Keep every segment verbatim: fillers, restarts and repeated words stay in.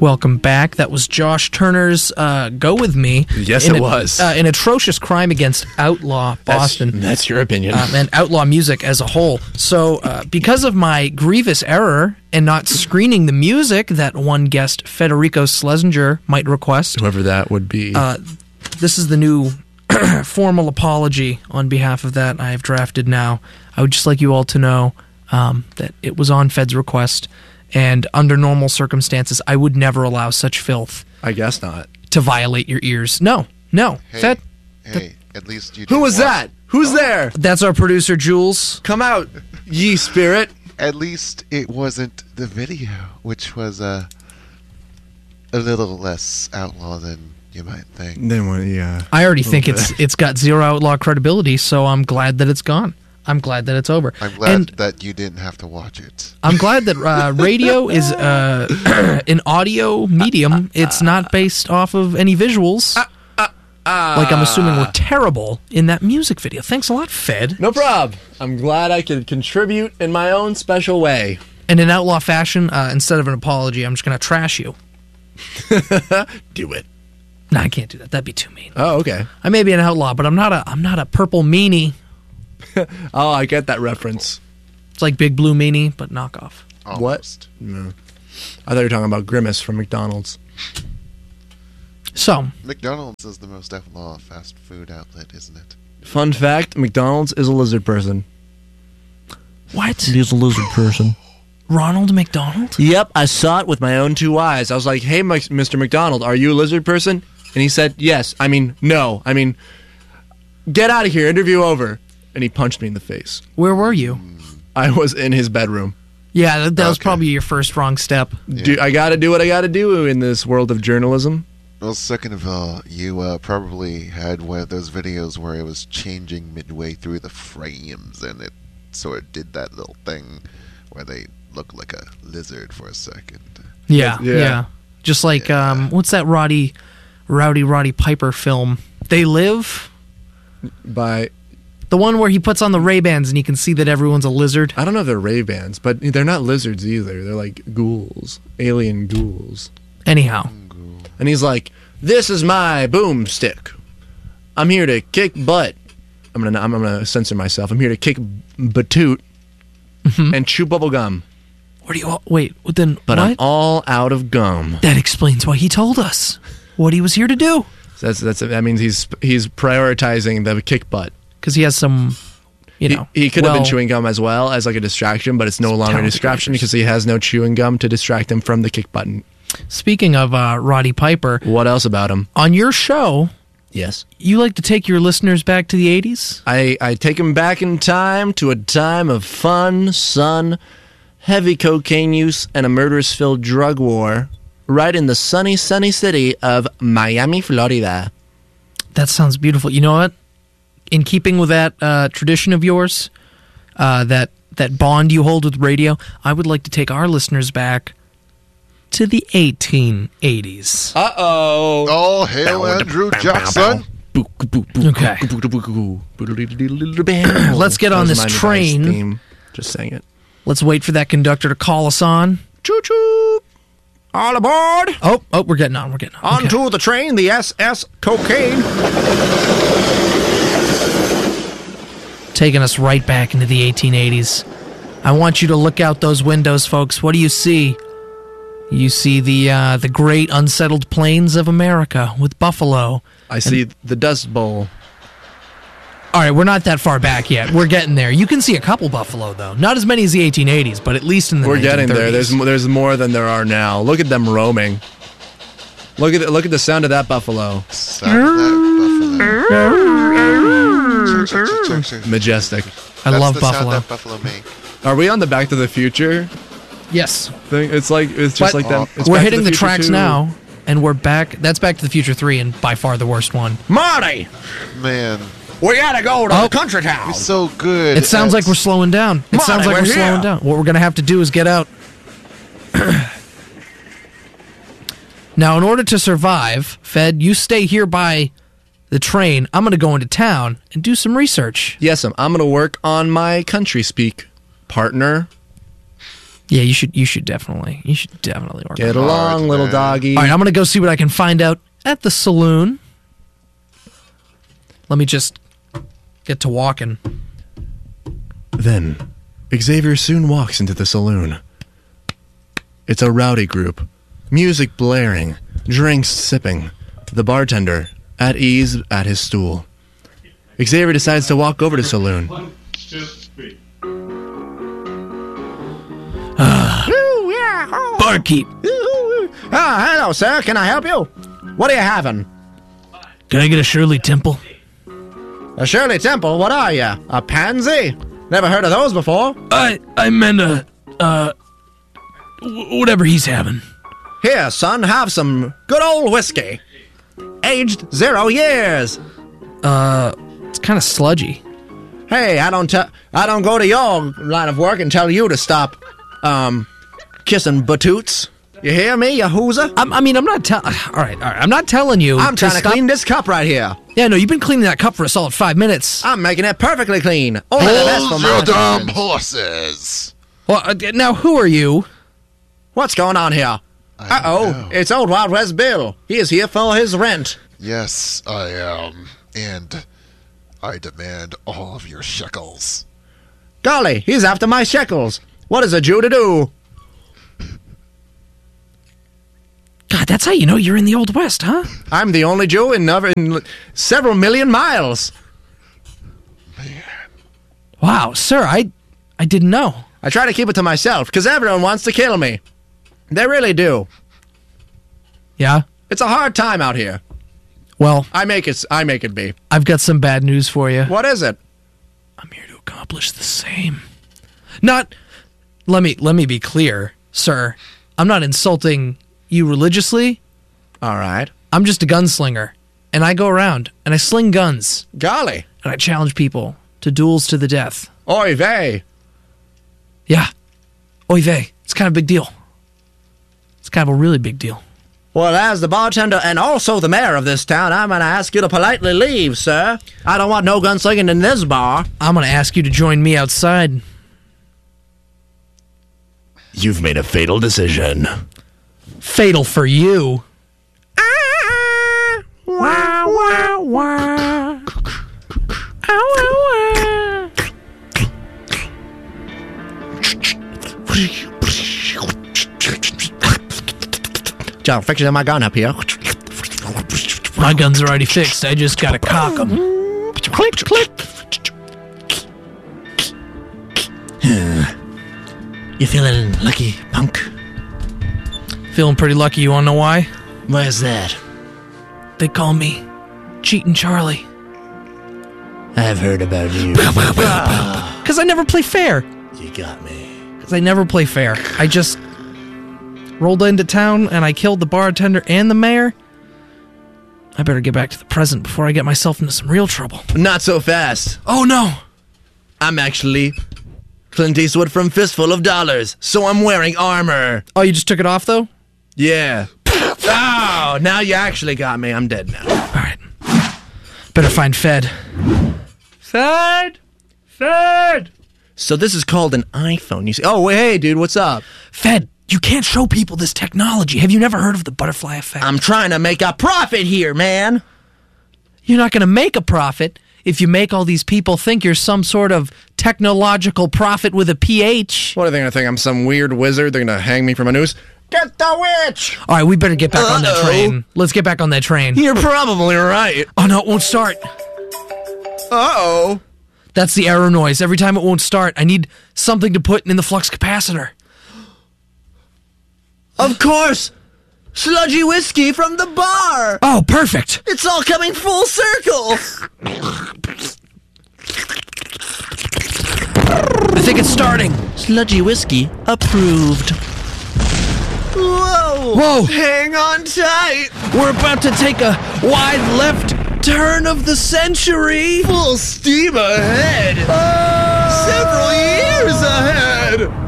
Welcome back. That was Josh Turner's uh, Go With Me. Yes, in it a, was. Uh, an atrocious crime against outlaw Boston. That's, that's your opinion. Um, and outlaw music as a whole. So, uh, because of my grievous error and not screening the music that one guest, Federico Schlesinger, might request, whoever that would be, uh, this is the new formal apology on behalf of that I have drafted now. I would just like you all to know um, that it was on Fed's request. And under normal circumstances, I would never allow such filth. I guess not. To violate your ears. No, no. Hey, Fed, hey, that, at least you. Who was watch. that? Who's oh. there? That's our producer, Jules. Come out, ye spirit. At least it wasn't the video, which was uh, a little less outlaw than you might think. Then what? Yeah. I already think bit. it's it's got zero outlaw credibility, so I'm glad that it's gone. I'm glad that it's over. I'm glad and that you didn't have to watch it. I'm glad that uh, radio is uh, an audio medium. It's not based off of any visuals. Uh, uh, uh, like I'm assuming we're terrible in that music video. Thanks a lot, Fed. No prob. I'm glad I could contribute in my own special way. And in outlaw fashion, uh, instead of an apology, I'm just going to trash you. Do it. No, I can't do that. That'd be too mean. Oh, okay. I may be an outlaw, but I'm not a I'm not a purple meanie. Oh, I get that reference. It's like Big Blue Meanie, but knockoff. Almost. What? No. I thought you were talking about Grimace from McDonald's. So, McDonald's is the most outlaw fast food outlet, isn't it? Fun fact, McDonald's is a lizard person. What? He's a lizard person. Ronald McDonald? Yep, I saw it with my own two eyes. I was like, hey, Mister McDonald, are you a lizard person? And he said, yes. I mean, no. I mean, get out of here. Interview over. And he punched me in the face. Where were you? I was in his bedroom. Yeah, that, that was Okay. probably your first wrong step. Yeah. Do, I got to do what I got to do in this world of journalism. Well, second of all, you uh, probably had one of those videos where it was changing midway through the frames, and it sort of did that little thing where they look like a lizard for a second. Yeah, Yeah. yeah. Just like, Yeah. um, what's that Roddy, Rowdy Roddy Piper film? They Live? By The one where he puts on the Ray-Bans and you can see that everyone's a lizard. I don't know if they're Ray-Bans, but they're not lizards either. They're like ghouls, alien ghouls. Anyhow. And he's like, "This is my boomstick. I'm here to kick butt. I'm gonna, I'm gonna censor myself. I'm here to kick batoot and chew bubble gum. What do you all, wait, then But what? I'm all out of gum." That explains why he told us what he was here to do. So that's that's that means he's he's prioritizing the kick butt. Because he has some, you know. He, he could have well, been chewing gum as well as like a distraction, but it's no longer a talented distraction writers. because he has no chewing gum to distract him from the kick button. Speaking of uh, Roddy Piper, What else about him? on your show, Yes. you like to take your listeners back to the eighties? I, I take him back in time to a time of fun, sun, heavy cocaine use, and a murderous-filled drug war right in the sunny, sunny city of Miami, Florida. That sounds beautiful. You know what? In keeping with that uh, tradition of yours, uh, that that bond you hold with radio, I would like to take our listeners back to the eighteen eighties. Uh-oh. All hail Andrew Jackson! Okay. Let's get on That was this my device train. theme. Just saying it. Let's wait for that conductor to call us on. Choo-choo. All aboard. Oh, oh, we're getting on. We're getting on. Okay. Onto the train, the S S Cocaine. Taking us right back into the eighteen eighties. I want you to look out those windows, folks. What do you see? You see the uh, the great unsettled plains of America with buffalo. I see the Dust Bowl. All right, we're not that far back yet. We're getting there. You can see a couple buffalo, though. Not as many as the eighteen eighties, but at least in the We're getting there. nineteen thirties. There's there's more than there are now. Look at them roaming. Look at the, look at the sound of that buffalo. Sound of that buffalo. Check, check, check, check. Majestic. I That's love the buffalo. sound that buffalo make. Are we on the Back to the Future Yes. thing? It's like it's just But like them. It's we're Back to hitting the, Future tracks two. now, and we're back. That's Back to the Future three, and by far the worst one. Marty, Man, we gotta go to Oh. the country town. you're so good. It sounds at- like we're slowing down. It Come on, sounds like we're we're here. slowing down. What we're going to have to do is get out. Now, in order to survive, Fed, you stay here by the train. I'm going to go into town and do some research. Yes, I'm. I'm gonna work on my country speak, partner. Yeah, you should. You should definitely. You should definitely work. Get on it. along, Hard, little man. doggy. All right, I'm gonna go see what I can find out at the saloon. Let me just get to walking. Then, Xavier soon walks into the saloon. It's a rowdy group. Music blaring, drinks sipping. The bartender, at ease at his stool. Xavier decides to walk over to the saloon. Barkeep, Ah, hello, sir. Can I help you? What are you having? can I get a Shirley Temple? A Shirley Temple? What are you? A pansy? Never heard of those before. I I meant a uh, w- whatever he's having. Here, son, have some good old whiskey. Aged zero years. Uh, it's kind of sludgy. Hey, I don't tell. I don't go to your line of work and tell you to stop, um, kissing batoots. You hear me, you hooser? I'm, I mean, I'm not telling. All right, all right. I'm not telling you. I'm trying to stop- clean this cup right here. Yeah, no, you've been cleaning that cup for a solid five minutes. I'm making it perfectly clean. Only the best for Hold my your damn husband. horses. Well, uh, now who are you? What's going on here? I Uh oh, know. it's old Wild West Bill. He is here for his rent. Yes, I am. And I demand all of your shekels. Golly, he's after my shekels. What is a Jew to do? God, that's how you know you're in the Old West, huh? I'm the only Jew in, never, in several million miles. Wow, sir, I I didn't know. I try to keep it to myself because everyone wants to kill me. They really do. Yeah? It's a hard time out here. Well, I make it. I make it be. I've got some bad news for you. What is it? I'm here to accomplish the same. Not let me let me be clear, sir. I'm not insulting you religiously. All right. I'm just a gunslinger, and I go around and I sling guns Golly. and I challenge people to duels to the death. Oy vey. Yeah. Oy vey. It's kind of a big deal. It's kind of a really big deal. Well, as the bartender and also the mayor of this town, I'm going to ask you to politely leave, sir. I don't want no gunslinging in this bar. I'm going to ask you to join me outside. You've made a fatal decision. Fatal for you. Wow, wow, wow. John, fixing my gun up here. My guns are already fixed. I just got to cock them. Click, click. You feeling lucky, punk? Feeling pretty lucky. You want to know why? Where's that? They call me Cheatin' Charlie. I've heard about you. Because I never play fair. You got me. Because I never play fair. I just rolled into town and I killed the bartender and the mayor. I better get back to the present before I get myself into some real trouble. Not so fast. Oh no! I'm actually Clint Eastwood from Fistful of Dollars, so I'm wearing armor. Oh, you just took it off though? Yeah. Oh, now you actually got me. I'm dead now. Alright. Better find Fed. Fed! Fed! So this is called an iPhone. You see? Oh, wait, hey, dude, what's up? Fed, you can't show people this technology. Have you never heard of the butterfly effect? I'm trying to make a profit here, man. You're not going to make a profit if you make all these people think you're some sort of technological prophet with a P H. What are they gonna think? I'm some weird wizard? They're gonna hang me from a noose? Get the witch! All right, we better get back on that Uh-oh. train. Let's get back on that train. You're probably right. Oh no, it won't start. Uh-oh. That's the error noise. Every time it won't start, I need something to put in the flux capacitor. Of course! Sludgy whiskey from the bar! Oh, perfect. It's all coming full circle! I think it's starting. Sludgy whiskey approved. Whoa! Whoa. Hang on tight! We're about to take a wide left turn of the century. Full steam ahead! Several years ahead!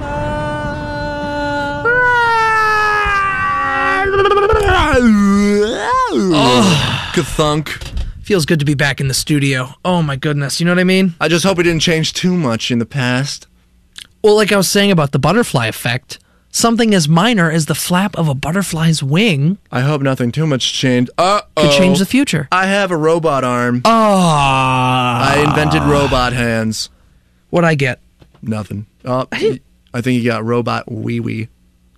Oh, Kathunk. feels good to be back in the studio. Oh my goodness, you know what I mean? I just hope we didn't change too much in the past. Well, like I was saying about the butterfly effect, something as minor as the flap of a butterfly's wing I hope nothing too much changed. Uh-oh. could change the future. I have a robot arm. Ah, I invented robot hands. What'd I get? Nothing. Oh, I, I think you got robot wee-wee.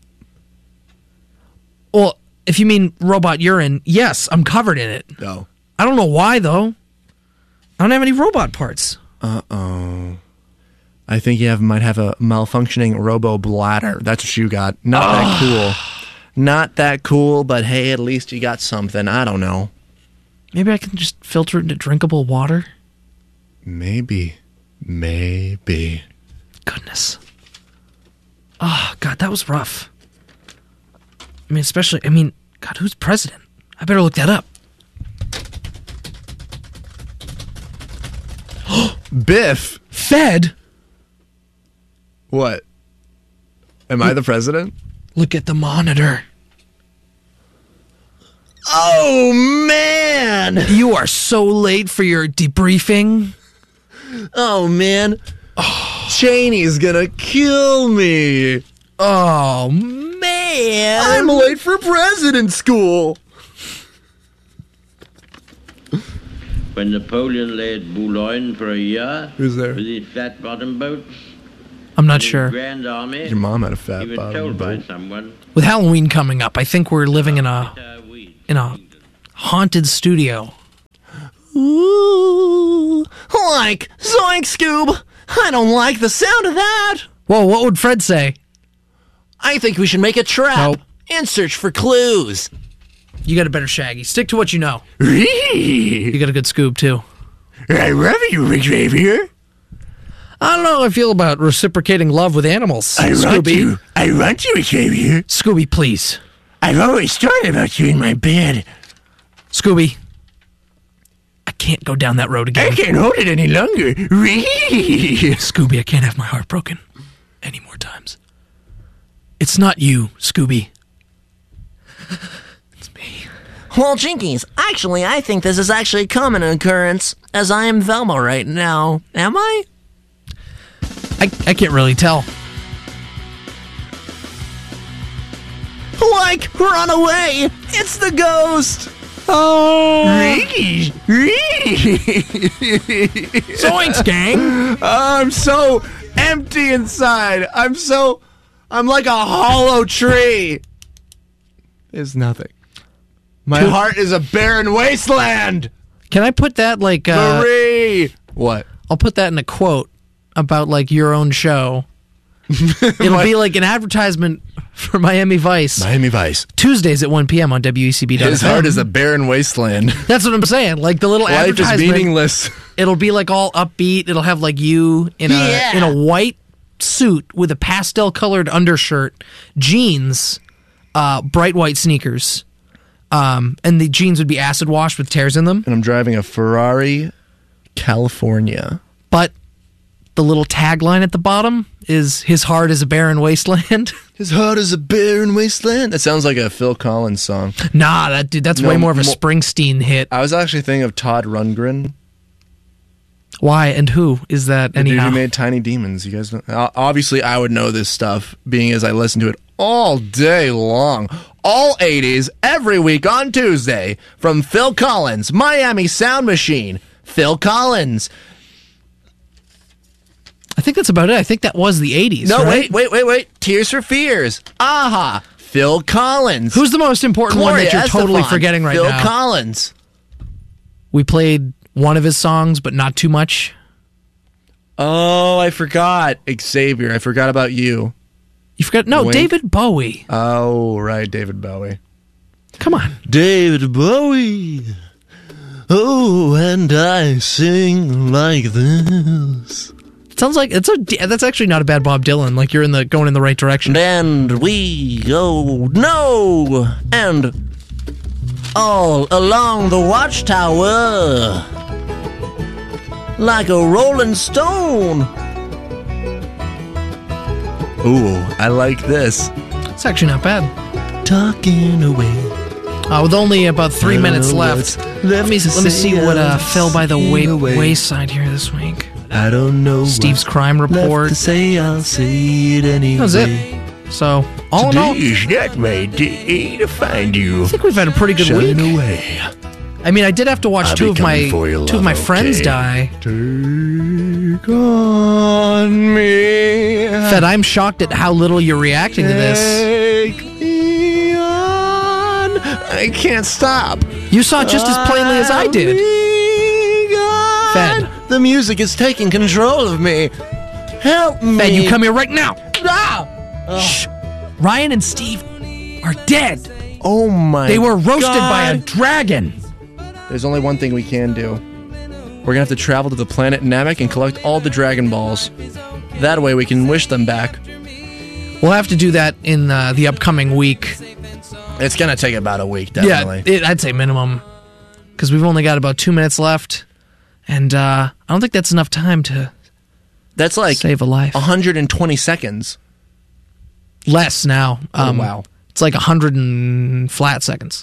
Well, if you mean robot urine, yes, I'm covered in it. No. I don't know why, though. I don't have any robot parts. Uh-oh. I think you have might have a malfunctioning robo bladder. That's what you got. Not that cool. Not that cool, but hey, at least you got something. I don't know. Maybe I can just filter it into drinkable water? Maybe. Maybe. Goodness. Oh, God, that was rough. I mean, especially, I mean, God, who's president? I better look that up. Biff. Fed? What? Am I the president? Look at the monitor. Oh, man! You are so late for your debriefing. Oh, man. Oh. Cheney's gonna kill me. Oh, man. I'm late for president school. When Napoleon lay at Boulogne for a year Who's there? with his flat bottom boat, I'm not his sure. Grand Army, Your mom had a he fat was bottom told by boat. someone, With Halloween coming up, I think we're living in a uh, we, in a haunted studio. Ooh, like Zoink Scoob. I don't like the sound of that. Whoa, what would Fred say? I think we should make a trap Nope. and search for clues. You got a better Shaggy. Stick to what you know. I You got a good Scoob, too. love you, Xavier. I don't know how I feel about reciprocating love with animals. Scooby. I want you, Xavier. Scooby, please. I've always thought about you in my bed. Scooby. I can't go down that road again. can't hold it any longer. Scooby, I can't have my heart broken any more times. It's not you, Scooby. It's me. Well, Jinkies, actually, I think this is actually a common occurrence, as I am Velma right now. Am I? I, I can't really tell. Like, run away! It's the ghost! Oh, Zoinks, gang! I'm so empty inside. I'm so... I'm like a hollow tree. There's nothing. My Two- heart is a barren wasteland! Can I put that like... Uh, Marie! What? I'll put that in a quote about like your own show. It'll be like an advertisement for Miami Vice. Miami Vice. Tuesdays at one p.m. on W E C B. His heart is a barren wasteland. That's what I'm saying. Like the little Life is advertisement. meaningless. It'll be like all upbeat. It'll have like you in a Yeah. in a white suit with a pastel colored undershirt, jeans, uh, bright white sneakers, um, and the jeans would be acid washed with tears in them. And I'm driving a Ferrari California. But the little tagline at the bottom is "His heart is a barren wasteland." His heart is a barren wasteland. That sounds like a Phil Collins song. Nah, that dude, that's No, way more of a mo- Springsteen hit. I was actually thinking of Todd Rundgren. Why and who is that The dude anyhow? who made Tiny Demons. You guys know? Uh, obviously, I would know this stuff, being as I listen to it all day long. All eighties, every week on Tuesday, from Phil Collins, Miami Sound Machine. Phil Collins. I think that's about it. I think that was the eighties. No, right? wait, wait, wait, wait. Tears for Fears. Aha. Phil Collins. Who's the most important one that Gloria you're totally Estefan. forgetting right Phil now? Collins. We played one of his songs, but not too much. Oh, I forgot. Xavier, I forgot about you. You forgot? No, Wink. David Bowie. Oh, right, David Bowie. Come on. David Bowie. Oh, and I sing like this. Sounds like it's a. That's actually not a bad Bob Dylan. Like you're in the going in the right direction. And we go no, and all along the watchtower, like a rolling stone. Ooh, I like this. It's actually not bad. Talking away. Uh, with only about three Uh, minutes left, what's let me left to let me see say what uh, I'm fell by the singing way, away. wayside here this week. I don't know. Steve's Crime Report. Left to say, I'll say it anyway. That was it. So, all in all, Today's not my day to find you. I think we've had a pretty good Shine week. away. I mean, I did have to watch I'll two be of my coming for you, two of my love, friends okay? die. Take on me. Fed, I'm shocked at how little you're reacting to this. Take me on. I can't stop. You saw it just as plainly as I did. Fed. The music is taking control of me. Help me. Fed, you come here right now. Ah! Shh. Ryan and Steve are dead. Oh my They were roasted God. by a dragon. There's only one thing we can do. We're gonna have to travel to the planet Namek and collect all the Dragon Balls. That way we can wish them back. We'll have to do that in uh, the upcoming week. It's gonna take about a week, definitely. Yeah, it, I'd say minimum. Because we've only got about two minutes left. And uh, I don't think that's enough time to That's like save a life. one hundred twenty seconds. Less now. Um, oh, wow. It's like one hundred and flat seconds.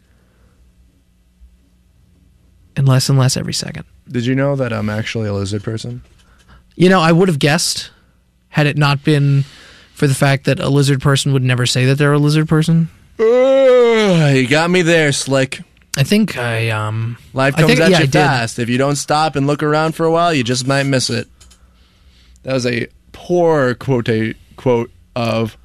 And less and less every second. Did you know that I'm actually a lizard person? You know, I would have guessed had it not been for the fact that a lizard person would never say that they're a lizard person. Uh, you got me there, Slick. I think I, um... Life I comes think- at yeah, I you did. fast. If you don't stop and look around for a while, you just might miss it. That was a poor quote quote of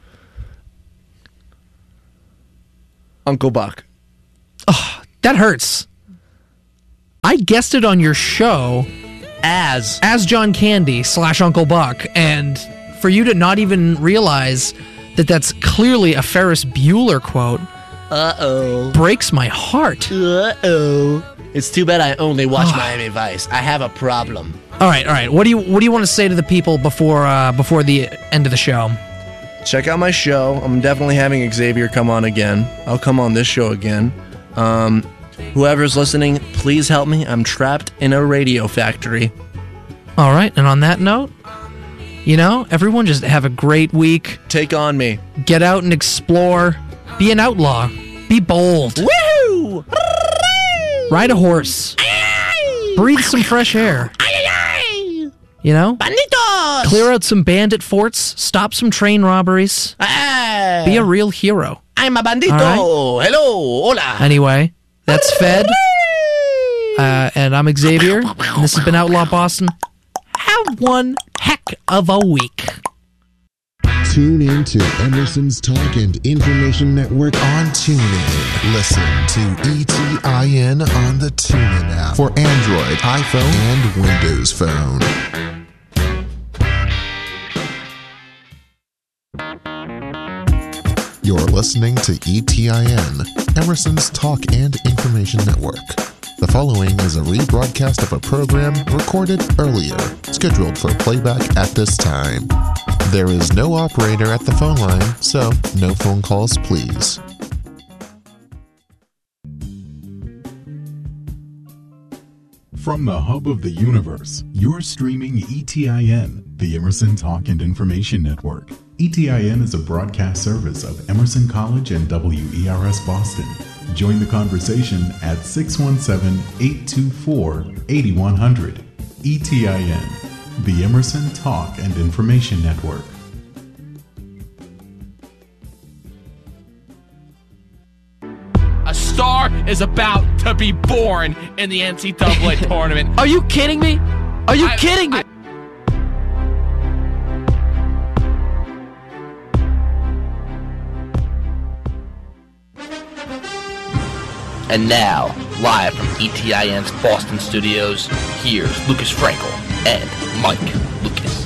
Uncle Buck. That hurts. I guessed it on your show As as John Candy slash Uncle Buck, and for you to not even realize that that's clearly a Ferris Bueller quote uh-oh. breaks my heart. Uh-oh. It's too bad I only watch Miami Vice. I have a problem. All right, all right. What do you what do you want to say to the people before uh, before the end of the show? Check out my show. I'm definitely having Xavier come on again. I'll come on this show again. Um, whoever's listening, please help me. I'm trapped in a radio factory. All right, and on that note, you know, everyone just have a great week. Take on me. Get out and explore. Be an outlaw. Be bold. Woo! Ride a horse. Breathe some fresh air. You know? Banditos! Clear out some bandit forts. Stop some train robberies. Ah, Be a real hero. I'm a bandito. All Hello. Hola. Anyway, that's Fed. Uh, and I'm Xavier. And this has been Outlaw Boston. Have one heck of a week. Tune in to Emerson's Talk and Information Network on TuneIn. Listen to E T I N on the TuneIn app for Android, iPhone, and Windows Phone. You're listening to E T I N, Emerson's Talk and Information Network. The following is a rebroadcast of a program recorded earlier, scheduled for playback at this time. There is no operator at the phone line, so no phone calls, please. From the hub of the universe, you're streaming E T I N, the Emerson Talk and Information Network. E T I N is a broadcast service of Emerson College and W E R S Boston. Join the conversation at six one seven, eight two four, eight one zero zero. E T I N, the Emerson Talk and Information Network. A star is about to be born in the N C double A tournament. Are you kidding me? Are you I- kidding me? I- And now, live from E T I N's Boston studios, here's Lucas Frankel and Mike Lucas.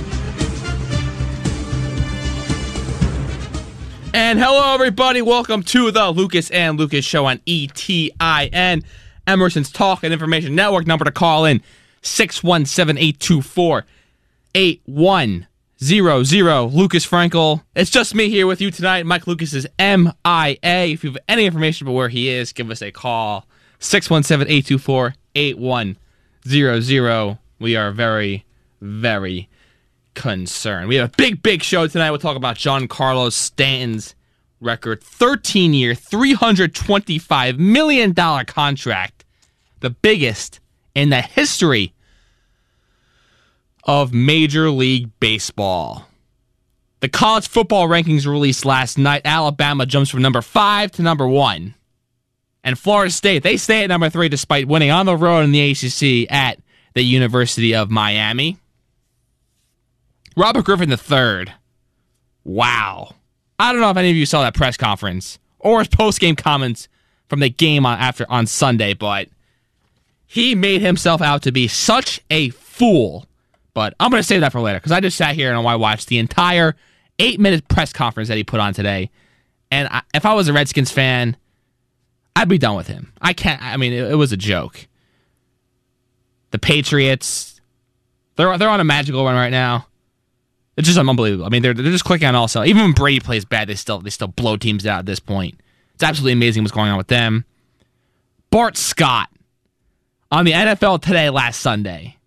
And hello, everybody. Welcome to the Lucas and Lucas Show on E T I N, Emerson's Talk and Information Network. Number to call in, six one seven, eight two four, eight one zero zero. Lucas Frankel. It's just me here with you tonight. Mike Lucas is M I A. If you have any information about where he is, give us a call, six one seven, eight two four, eight one zero zero. We are very, very concerned. We have a big, big show tonight. We'll talk about Giancarlo Stanton's record thirteen-year, three hundred twenty-five million dollars contract, the biggest in the history of Major League Baseball. The college football rankings released last night. Alabama jumps from number five to number one. And Florida State, they stay at number three despite winning on the road in the A C C at the University of Miami. Robert Griffin the third. Wow. I don't know if any of you saw that press conference or his post-game comments from the game on after on Sunday, but he made himself out to be such a fool. But I'm going to save that for later because I just sat here and I watched the entire eight-minute press conference that he put on today. And I, if I was a Redskins fan, I'd be done with him. I can't. I mean, it, it was a joke. The Patriots, they're they're on a magical run right now. It's just unbelievable. I mean, they're they're just clicking on all cylinders. Even when Brady plays bad, they still they still blow teams out at this point. It's absolutely amazing what's going on with them. Bart Scott on the N F L Today last Sunday.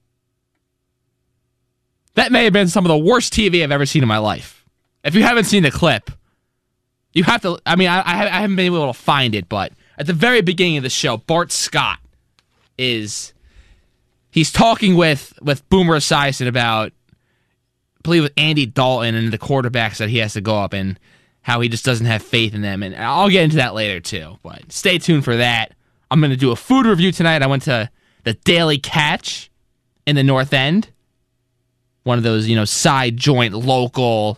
That may have been some of the worst T V I've ever seen in my life. If you haven't seen the clip, you have to. I mean, I I haven't been able to find it, but at the very beginning of the show, Bart Scott is he's talking with with Boomer Esiason about, I believe, with Andy Dalton and the quarterbacks that he has to go up and how he just doesn't have faith in them. And I'll get into that later too. But stay tuned for that. I'm going to do a food review tonight. I went to the Daily Catch in the North End, one of those, you know, side joint local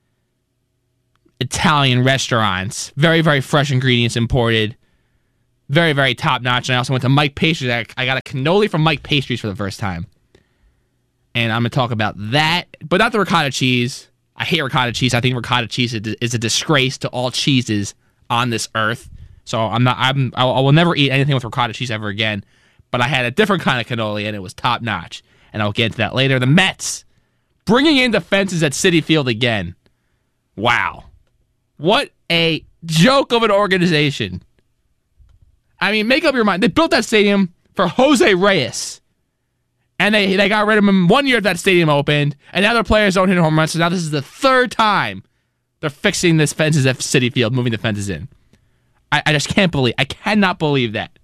Italian restaurants. Very, very fresh ingredients imported. Very, very top notch. And I also went to Mike Pastries. I got a cannoli from Mike Pastries for the first time. And I'm going to talk about that, but not the ricotta cheese. I hate ricotta cheese. I think ricotta cheese is a disgrace to all cheeses on this earth. So I'm not. I'm. I will never eat anything with ricotta cheese ever again. But I had a different kind of cannoli, and it was top notch. And I'll get into that later. The Mets bringing in the fences at Citi Field again. Wow, what a joke of an organization. I mean, make up your mind. They built that stadium for Jose Reyes. And they they got rid of him one year that stadium opened, and now their players don't hit home runs, so now this is the third time they're fixing this fences at Citi Field, moving the fences in. I, I just can't believe, I cannot believe that.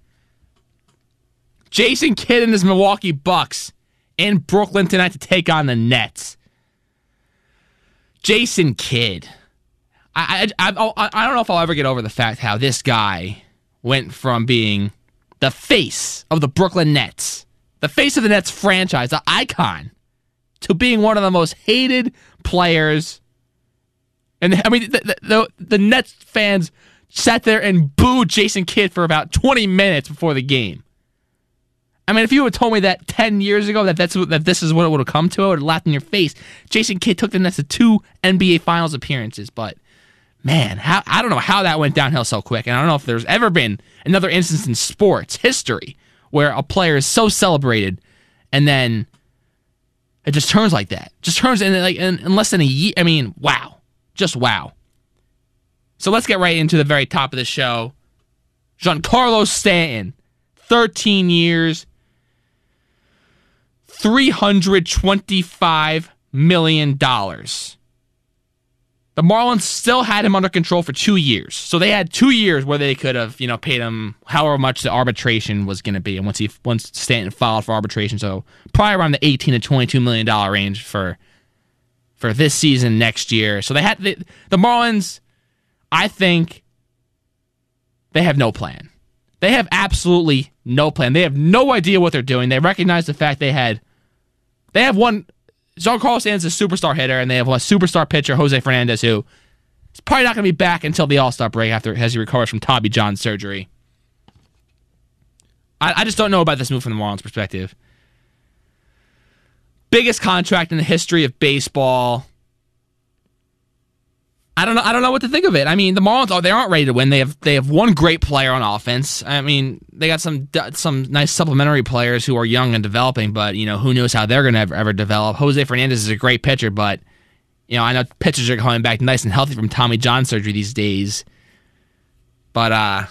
Jason Kidd and his Milwaukee Bucks in Brooklyn tonight to take on the Nets. Jason Kidd. I, I, I, I don't know if I'll ever get over the fact how this guy went from being the face of the Brooklyn Nets, the face of the Nets franchise, the icon, to being one of the most hated players. And I mean, the, the, the Nets fans sat there and booed Jason Kidd for about twenty minutes before the game. I mean, if you had told me that ten years ago that that's that this is what it would have come to, I would have laughed in your face. Jason Kidd took the Nets to two N B A Finals appearances, but man, how, I don't know how that went downhill so quick, and I don't know if there's ever been another instance in sports history where a player is so celebrated, and then it just turns like that. Just turns in like in, in less than a year. I mean, wow, just wow. So let's get right into the very top of the show. Giancarlo Stanton, thirteen years, three hundred twenty-five million dollars. The Marlins still had him under control for two years. So they had two years where they could have, you know, paid him however much the arbitration was going to be. And once he once Stanton filed for arbitration, so probably around the eighteen to twenty-two million dollars range for for this season next year. So they had the, the Marlins, I think they have no plan. They have absolutely no plan. They have no idea what they're doing. They recognize the fact they had they have one Giancarlo Stanton's a superstar hitter, and they have a superstar pitcher, Jose Fernandez, who is probably not going to be back until the All-Star break after as he recovers from Tommy John surgery. I, I just don't know about this move from the Marlins' perspective. Biggest contract in the history of baseball. I don't know. I don't know what to think of it. I mean, the Marlins, oh, they aren't ready to win. They have they have one great player on offense. I mean, they got some some nice supplementary players who are young and developing, but you know, who knows how they're going to ever, ever develop. Jose Fernandez is a great pitcher, but you know, I know pitchers are coming back nice and healthy from Tommy John surgery these days. But uh,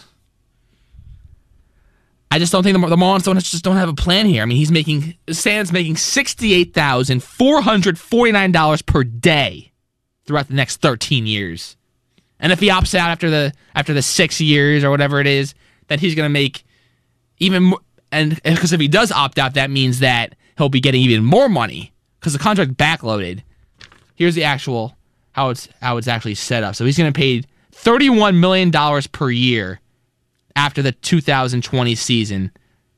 I just don't think the, the Marlins don't just don't have a plan here. I mean, he's making Stan's making sixty-eight thousand four hundred forty-nine dollars per day throughout the next thirteen years. And if he opts out after the after the six years or whatever it is, then he's going to make even more. And because if he does opt out, that means that he'll be getting even more money because the contract backloaded. Here's the actual how it's how it's actually set up. So he's going to pay thirty-one million dollars per year after the two thousand twenty season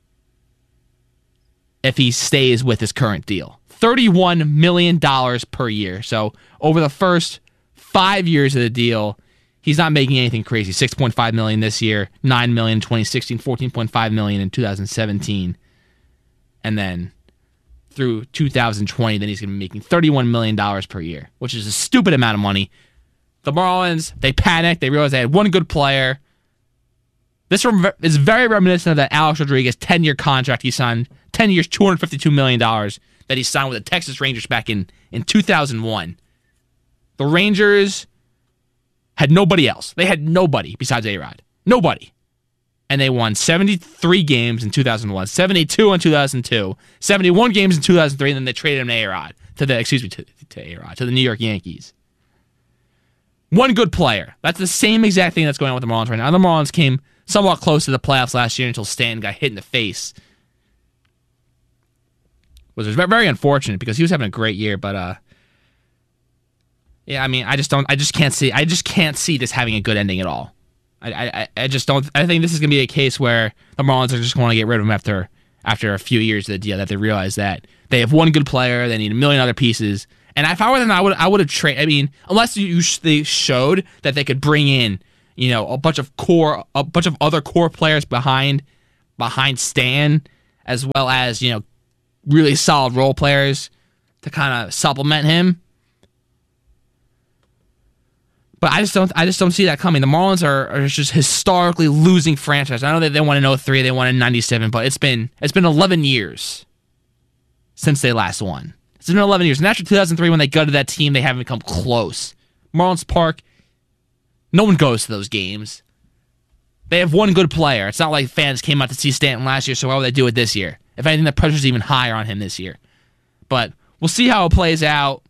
if he stays with his current deal. thirty-one million dollars per year. So over the first five years of the deal, he's not making anything crazy. six point five million dollars this year, nine million dollars in twenty sixteen, fourteen point five million dollars in two thousand seventeen. And then through two thousand twenty, then he's going to be making thirty-one million dollars per year, which is a stupid amount of money. The Marlins, they panicked. They realized they had one good player. This is very reminiscent of that Alex Rodriguez ten-year contract he signed, ten years, two hundred fifty-two million dollars that he signed with the Texas Rangers back in, in two thousand one. The Rangers had nobody else. They had nobody besides A-Rod. Nobody. And they won seventy-three games in two thousand one, seventy-two in two thousand two, seventy-one games in two thousand three, and then they traded him to A-Rod, to the, excuse me, to, to A-Rod, to the New York Yankees. One good player. That's the same exact thing that's going on with the Marlins right now. The Marlins came somewhat close to the playoffs last year until Stan got hit in the face. Which was very unfortunate because he was having a great year, but uh, yeah, I mean, I just don't, I just can't see, I just can't see this having a good ending at all. I, I, I just don't. I think this is gonna be a case where the Marlins are just going to get rid of him after, after a few years of the deal. That they realize that they have one good player, they need a million other pieces. And if I were them, I would, I would have traded. I mean, unless you, you they showed that they could bring in, you know, a bunch of core, a bunch of other core players behind, behind Stan, as well as, you know, really solid role players to kind of supplement him. But I just don't I just don't see that coming. The Marlins are, are just historically losing franchise. I know that they won in oh three, they won in ninety-seven, but it's been it's been eleven years since they last won. It's been eleven years. And after two thousand three, when they gutted that team, they haven't come close. Marlins Park, no one goes to those games. They have one good player. It's not like fans came out to see Stanton last year, so why would they do it this year? If anything, the pressure's even higher on him this year. But we'll see how it plays out.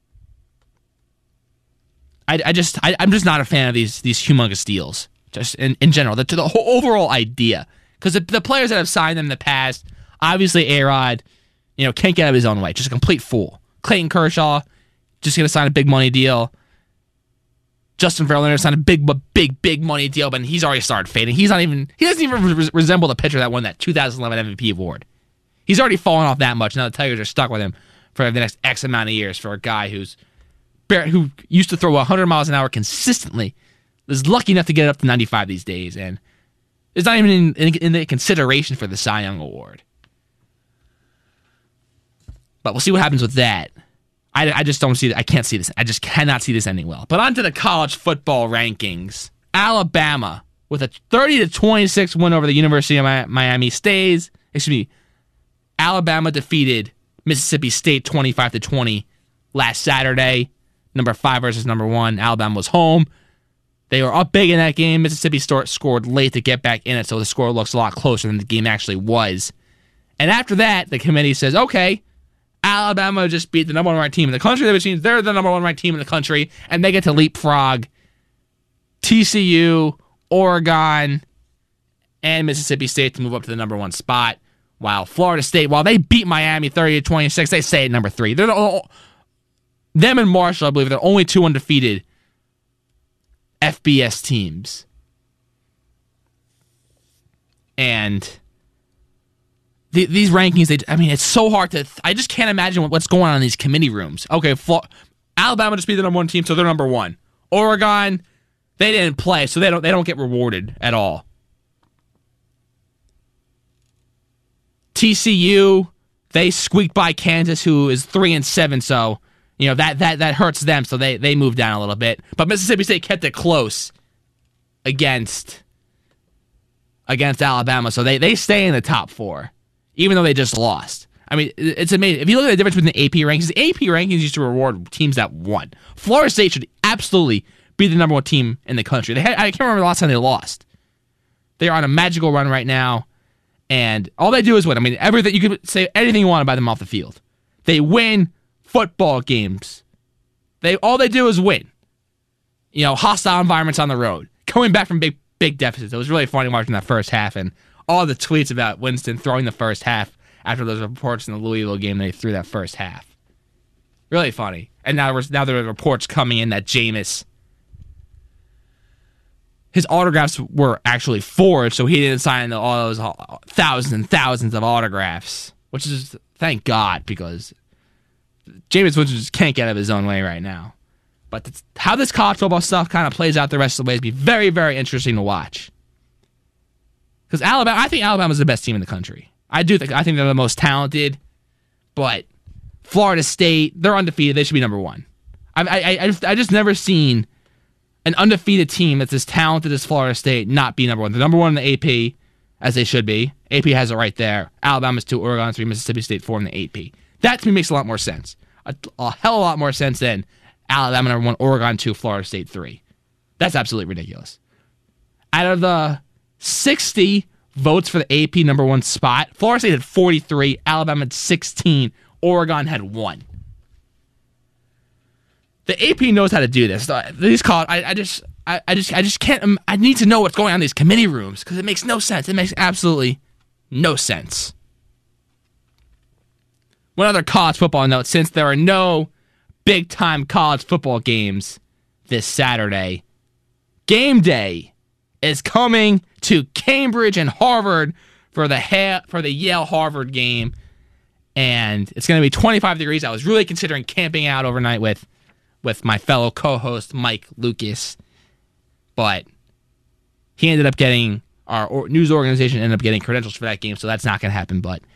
I, I just, I, I'm just not a fan of these these humongous deals, just in, in general, the, to the whole overall idea. Because the, the players that have signed them in the past, obviously A-Rod, you know, can't get out of his own way. Just a complete fool. Clayton Kershaw, just going to sign a big money deal. Justin Verlander signed a big, big, big money deal, but he's already started fading. He's not even, he doesn't even re- resemble the pitcher that won that two thousand eleven M V P award. He's already fallen off that much. Now the Tigers are stuck with him for the next X amount of years for a guy who's who used to throw one hundred miles an hour consistently, is lucky enough to get up to ninety-five these days, and is not even in, in, in the consideration for the Cy Young Award. But we'll see what happens with that. I, I just don't see I can't see this. I just cannot see this ending well. But on to the college football rankings. Alabama, with a thirty to twenty-six win over the University of Miami, stays. Excuse me. Alabama defeated Mississippi State twenty-five to twenty last Saturday. Number five versus number one. Alabama was home. They were up big in that game. Mississippi State scored late to get back in it, so the score looks a lot closer than the game actually was. And after that, the committee says, okay, Alabama just beat the number one ranked team in the country, which means they're the number one ranked team in the country, and they get to leapfrog T C U, Oregon, and Mississippi State to move up to the number one spot, while Florida State, while they beat Miami thirty to twenty-six, they stay at number three. They're the, them and Marshall, I believe, are the only two undefeated F B S teams. And the, these rankings, they, I mean, it's so hard to, I just can't imagine what, what's going on in these committee rooms. Okay, Flo, Alabama just beat the number one team, so they're number one. Oregon, they didn't play, so they don't they don't get rewarded at all. T C U, they squeaked by Kansas, who is three and seven, so you know that that that hurts them, so they they moved down a little bit. But Mississippi State kept it close against against Alabama, so they they stay in the top four, even though they just lost. I mean, it's amazing. If you look at the difference between the A P rankings, the A P rankings used to reward teams that won. Florida State should absolutely be the number one team in the country. They had, I can't remember the last time they lost. They are on a magical run right now, and all they do is win. I mean, everything you could say anything you want about them off the field. They win football games. They all they do is win. You know, hostile environments on the road, coming back from big big deficits. It was really funny watching that first half and all the tweets about Winston throwing the first half after those reports in the Louisville game. They threw that first half. Really funny. And now, now there are reports coming in that Jameis, his autographs were actually forged, so he didn't sign all those thousands and thousands of autographs, which is, thank God, because Jameis Winston just can't get out of his own way right now. But how this college football stuff kind of plays out the rest of the way is be very, very interesting to watch. Because Alabama, I think Alabama's the best team in the country. I do think I think they're the most talented, but Florida State, they're undefeated. They should be number one. I I I just, I just never seen an undefeated team that's as talented as Florida State not be number one. They're number one in the A P, as they should be. A P has it right there. Alabama's two, Oregon three, Mississippi State four in the A P. That to me makes a lot more sense. A, a hell of a lot more sense than Alabama number one, Oregon two, Florida State three. That's absolutely ridiculous. Out of the sixty votes for the A P number one spot, Florida State had forty-three, Alabama had sixteen, Oregon had one. The A P knows how to do this. These call I, I just I, I just I just can't I need to know what's going on in these committee rooms because it makes no sense. It makes absolutely no sense. One other college football note, since there are no big-time college football games this Saturday, game day is coming to Cambridge and Harvard for the ha- for the Yale-Harvard game, and it's going to be twenty-five degrees. I was really considering camping out overnight with, with my fellow co-host, Mike Lucas, but he ended up getting, our or- news organization ended up getting credentials for that game, so that's not going to happen, but